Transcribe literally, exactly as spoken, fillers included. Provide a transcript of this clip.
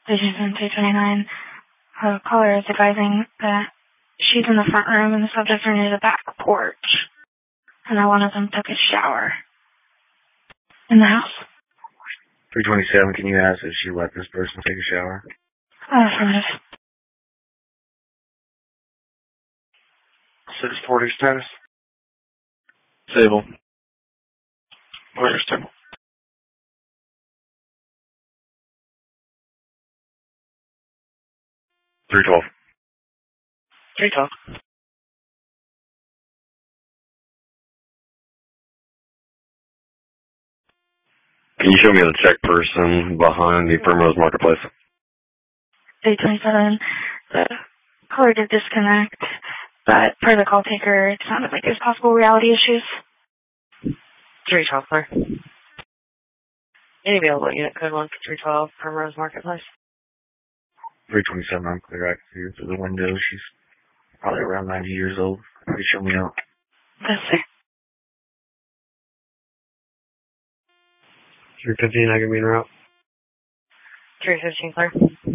Station two twenty-nine. A caller is advising that she's in the front room and the subjects are near the back porch. And that one of them took a shower in the house. three twenty-seven, can you ask if she let this person take a shower? Uh, affirmative. six forty status? Stable. Where's stable? three twelve. three twelve. Can you show me the check person behind the Primrose Marketplace? eight twenty-seven. The caller did disconnect, but per the call taker, it sounded like there's possible reality issues. three twelve, sir. Any available unit code one for three twelve, Primrose Marketplace. three twenty-seven, I'm clear. I can see her through the window. She's probably around ninety years old. Can you show me out? Yes, sir. three fifteen, I can be en route. three fifteen, sir.